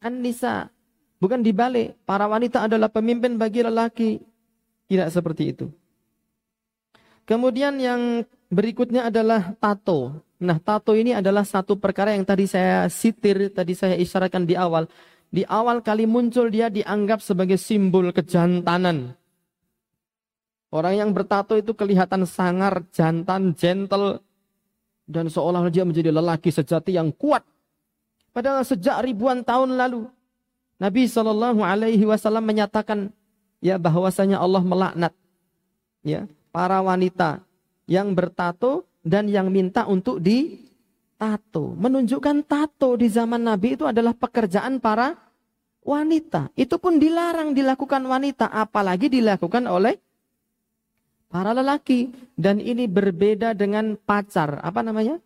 an-nisa. Bukan dibalik, para wanita adalah pemimpin bagi lelaki. Tidak seperti itu. Kemudian yang berikutnya adalah tato. Nah, tato ini adalah satu perkara yang tadi saya isyaratkan di awal. Di awal kali muncul dia dianggap sebagai simbol kejantanan. Orang yang bertato itu kelihatan sangar, jantan, gentle, dan seolah-olah dia menjadi lelaki sejati yang kuat. Padahal sejak ribuan tahun lalu, Nabi SAW menyatakan ya bahwasanya Allah melaknat ya para wanita yang bertato dan yang minta untuk ditato. Menunjukkan tato di zaman Nabi itu adalah pekerjaan para wanita. Itu pun dilarang dilakukan wanita, apalagi dilakukan oleh para lelaki. Dan ini berbeda dengan pacar. Apa namanya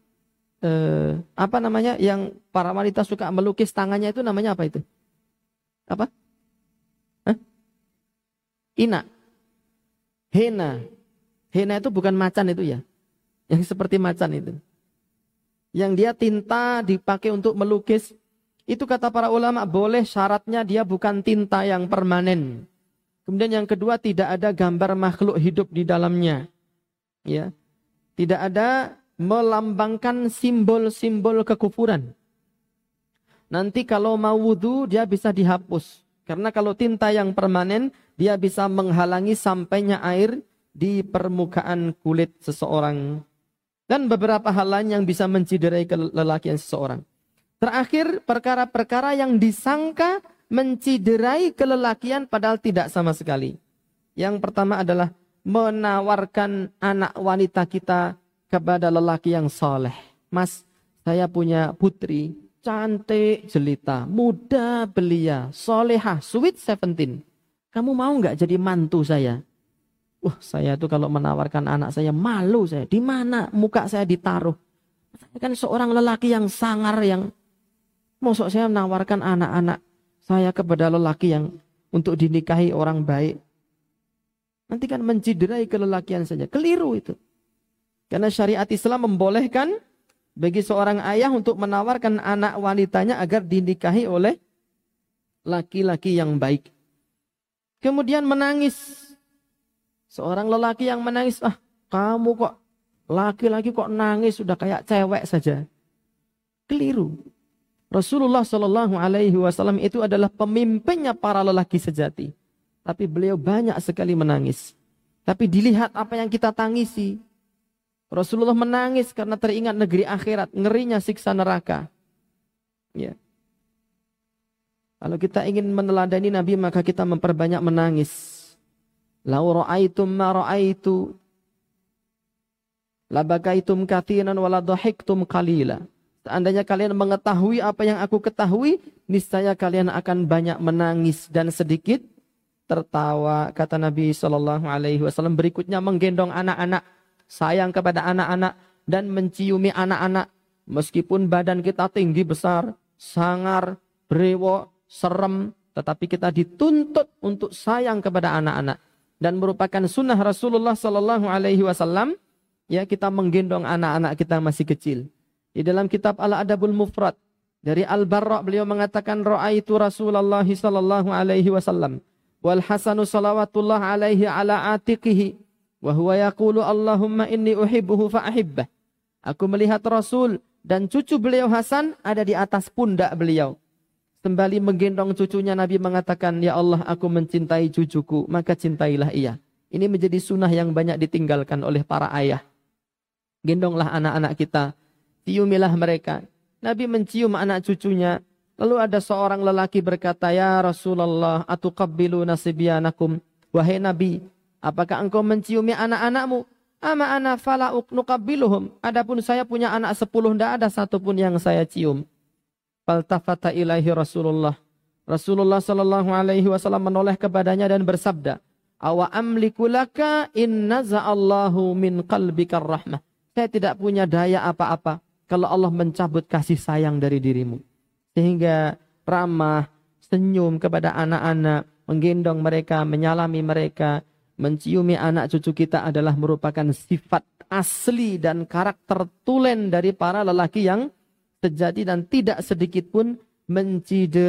yang para wanita suka melukis tangannya itu namanya apa itu? Apa? Ina. Henna. Henna itu bukan macan itu ya. Yang seperti macan itu. Yang dia tinta dipakai untuk melukis. Itu kata para ulama boleh, syaratnya dia bukan tinta yang permanen. Kemudian yang kedua, tidak ada gambar makhluk hidup di dalamnya. Ya. Tidak ada melambangkan simbol-simbol kekufuran. Nanti kalau mau wudu dia bisa dihapus. Karena kalau tinta yang permanen dia bisa menghalangi sampainya air di permukaan kulit seseorang. Dan beberapa hal lain yang bisa menciderai kelelakian seseorang. Terakhir, perkara-perkara yang disangka menciderai kelelakian padahal tidak sama sekali. Yang pertama adalah menawarkan anak wanita kita kepada lelaki yang soleh. Mas, saya punya putri, cantik jelita, muda belia, solehah, sweet 17. Kamu mau nggak jadi mantu saya? Wah, saya tuh kalau menawarkan anak saya malu saya. Di mana muka saya ditaruh? Saya kan seorang lelaki yang sangar, yang mosok saya menawarkan anak-anak saya kepada lelaki yang untuk dinikahi orang baik. Nanti kan menciderai kelelakian saja. Keliru itu. Karena syariat Islam membolehkan bagi seorang ayah untuk menawarkan anak wanitanya agar dinikahi oleh laki-laki yang baik. Kemudian menangis. Seorang lelaki yang menangis, kamu kok laki-laki kok nangis sudah kayak cewek saja. Keliru. Rasulullah SAW itu adalah pemimpinnya para lelaki sejati. Tapi beliau banyak sekali menangis. Tapi dilihat apa yang kita tangisi. Rasulullah menangis karena teringat negeri akhirat, ngerinya siksa neraka. Ya. Kalau kita ingin meneladani Nabi maka kita memperbanyak menangis. Lau ra'aitum ma ra'aitu labakaitum katsiran wa la dhahiktum qalila. Seandainya kalian mengetahui apa yang aku ketahui, niscaya kalian akan banyak menangis dan sedikit tertawa. Kata Nabi SAW berikutnya menggendong anak-anak, sayang kepada anak-anak dan menciumi anak-anak. Meskipun badan kita tinggi besar, sangar, brewo, serem, tetapi kita dituntut untuk sayang kepada anak-anak. Dan merupakan sunnah Rasulullah SAW, ya kita menggendong anak-anak kita masih kecil. Di dalam kitab Al-Adabul Mufrad dari Al-Barra beliau mengatakan ra'aitu Rasulullah SAW wal Hasanu salawatullah alaihi ala atiqihi wa huwa yaqulu Allahumma inni uhibbuhu fa'ahibbah. Aku melihat Rasul dan cucu beliau Hasan ada di atas pundak beliau. Sembali menggendong cucunya Nabi mengatakan, ya Allah aku mencintai cucuku, maka cintailah ia. Ini menjadi sunnah yang banyak ditinggalkan oleh para ayah. Gendonglah anak-anak kita, ciumilah mereka. Nabi mencium anak cucunya. Lalu ada seorang lelaki berkata, ya Rasulullah atuqabbilu nasibyanakum. Wahai Nabi, apakah engkau menciumi anak-anakmu? Ama ana fala nuqabbiluhum. Adapun saya punya anak 10, tidak ada satupun yang saya cium. Faltafata ilaihi Rasulullah. Rasulullah SAW menoleh kepadanya dan bersabda, awa amliku laka in naza'allahu min qalbikar rahmah. Saya tidak punya daya apa-apa kalau Allah mencabut kasih sayang dari dirimu. Sehingga ramah, senyum kepada anak-anak, menggendong mereka, menyalami mereka, menciumi anak cucu kita adalah merupakan sifat asli dan karakter tulen dari para lelaki yang sejati dan tidak sedikit pun menciderai